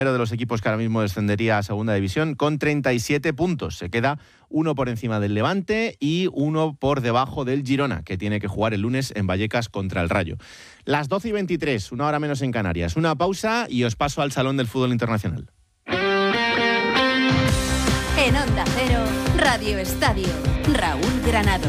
de los equipos que ahora mismo descendería a segunda división con 37 puntos. Se queda uno por encima del Levante y uno por debajo del Girona, que tiene que jugar el lunes en Vallecas contra el Rayo. Las 12:23, una hora menos en Canarias. Una pausa y os paso al Salón del Fútbol Internacional. En Onda Cero, Radio Estadio, Raúl Granado.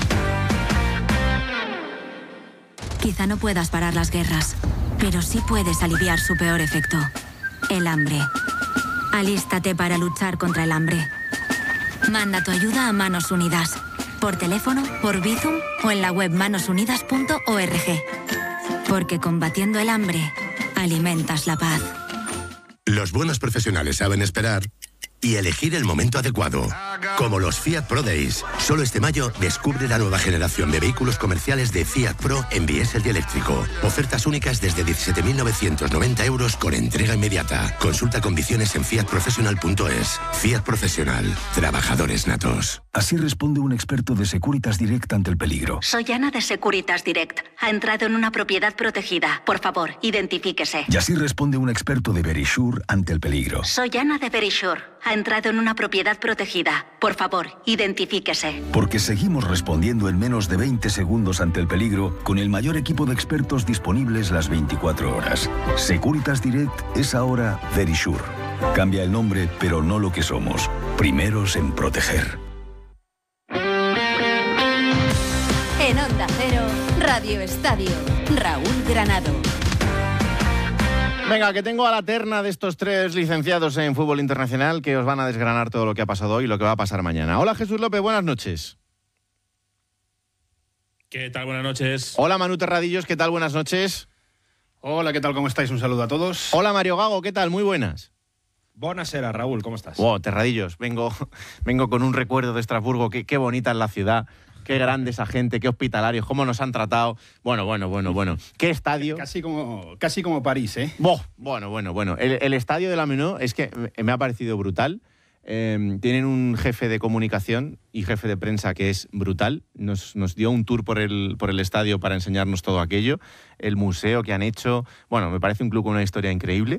Quizá no puedas parar las guerras, pero sí puedes aliviar su peor efecto. El hambre. Alístate para luchar contra el hambre. Manda tu ayuda a Manos Unidas. Por teléfono, por Bizum o en la web manosunidas.org. Porque combatiendo el hambre, alimentas la paz. Los buenos profesionales saben esperar y elegir el momento adecuado. Como los Fiat Pro Days. Solo este mayo descubre la nueva generación de vehículos comerciales de Fiat Pro en diésel y eléctrico. Ofertas únicas desde 17.990 euros con entrega inmediata. Consulta condiciones en fiatprofessional.es. Fiat Professional. Trabajadores natos. Así responde un experto de Securitas Direct ante el peligro. Soy Ana de Securitas Direct. Ha entrado en una propiedad protegida. Por favor, identifíquese. Y así responde un experto de Verisure ante el peligro. Soy Ana de Verisure. Ha entrado en una propiedad protegida. Por favor, identifíquese. Porque seguimos respondiendo en menos de 20 segundos ante el peligro con el mayor equipo de expertos disponibles las 24 horas. Securitas Direct es ahora Verisure. Cambia el nombre, pero no lo que somos. Primeros en proteger. En Onda Cero, Radio Estadio, Raúl Granado. Venga, que tengo a la terna de estos tres licenciados en fútbol internacional que os van a desgranar todo lo que ha pasado hoy y lo que va a pasar mañana. Hola, Jesús López, buenas noches. ¿Qué tal? Buenas noches. Hola, Manu Terradillos, ¿qué tal? Buenas noches. Hola, ¿qué tal? ¿Cómo estáis? Un saludo a todos. Hola, Mario Gago, ¿qué tal? Muy buenas. Buonasera, Raúl, ¿cómo estás? Wow, Terradillos, vengo con un recuerdo de Estrasburgo, qué bonita es la ciudad. Qué grande esa gente, qué hospitalarios, cómo nos han tratado. Bueno. ¿Qué estadio? Casi como París, ¿eh? Bueno. El estadio de la Menó es que me ha parecido brutal. Tienen un jefe de comunicación y jefe de prensa que es brutal. Nos dio un tour por el estadio para enseñarnos todo aquello. El museo que han hecho. Bueno, me parece un club con una historia increíble.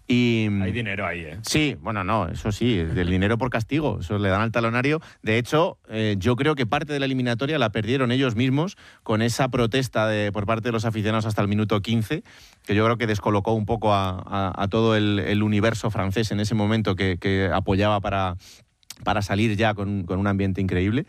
Y hay dinero ahí, ¿eh? Sí, eso sí, del dinero por castigo. Eso le dan al talonario. De hecho, yo creo que parte de la eliminatoria la perdieron ellos mismos con esa protesta por parte de los aficionados hasta el minuto 15, que yo creo que descolocó un poco a todo el universo francés en ese momento que apoyaba para salir ya con un ambiente increíble.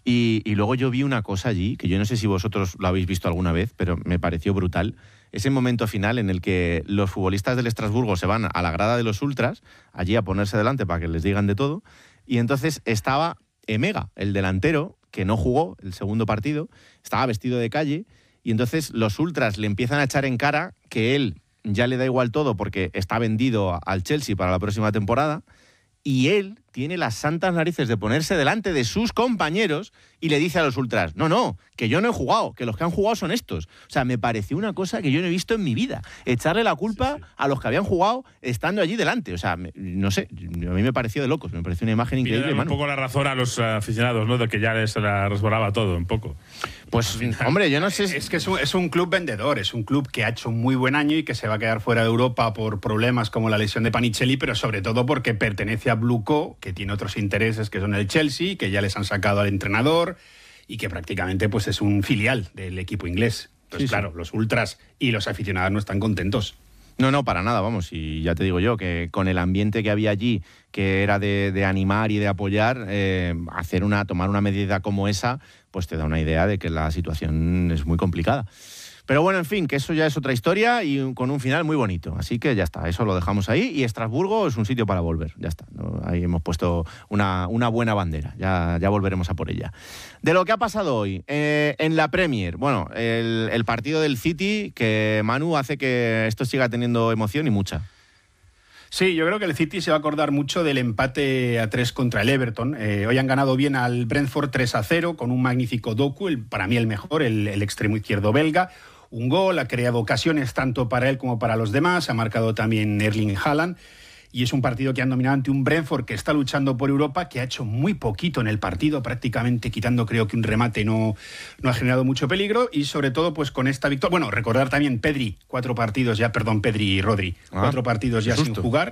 Y luego yo vi una cosa allí, que yo no sé si vosotros lo habéis visto alguna vez, pero me pareció brutal. Ese momento final en el que los futbolistas del Estrasburgo se van a la grada de los ultras, allí a ponerse delante para que les digan de todo, y entonces estaba Emega, el delantero, que no jugó el segundo partido, estaba vestido de calle, y entonces los ultras le empiezan a echar en cara que él ya le da igual todo porque está vendido al Chelsea para la próxima temporada, y él tiene las santas narices de ponerse delante de sus compañeros y le dice a los ultras, no, que yo no he jugado, que los que han jugado son estos. O sea, me pareció una cosa que yo no he visto en mi vida. Echarle la culpa a los que habían jugado estando allí delante. O sea, no sé, a mí me pareció de locos, me pareció una imagen increíble. Un poco la razón a los aficionados, ¿no? De que ya les la resbalaba todo, un poco. Pues, hombre, yo no sé... Es que es un club vendedor, es un club que ha hecho un muy buen año y que se va a quedar fuera de Europa por problemas como la lesión de Panicelli, pero sobre todo porque pertenece a Blue Co, que tiene otros intereses que son el Chelsea, que ya les han sacado al entrenador y que prácticamente pues es un filial del equipo inglés. Entonces, claro, los ultras y los aficionados no están contentos. No, para nada, vamos, y ya te digo yo, que con el ambiente que había allí, que era de animar y de apoyar, tomar una medida como esa, pues te da una idea de que la situación es muy complicada. Pero bueno, en fin, que eso ya es otra historia y con un final muy bonito. Así que ya está, eso lo dejamos ahí. Y Estrasburgo es un sitio para volver, ya está, ¿no? Ahí hemos puesto una buena bandera, ya volveremos a por ella. De lo que ha pasado hoy, en la Premier, bueno, el partido del City, que Manu hace que esto siga teniendo emoción y mucha. Sí, yo creo que el City se va a acordar mucho del empate a 3 contra el Everton. Hoy han ganado bien al Brentford 3-0 con un magnífico Doku, para mí el mejor, el extremo izquierdo belga. Un gol, ha creado ocasiones tanto para él como para los demás, ha marcado también Erling Haaland. Y es un partido que han dominado ante un Brentford que está luchando por Europa, que ha hecho muy poquito en el partido, prácticamente quitando creo que un remate no ha generado mucho peligro, y sobre todo pues con esta victoria, bueno, recordar también Pedri y Rodri, 4 partidos ya sin jugar,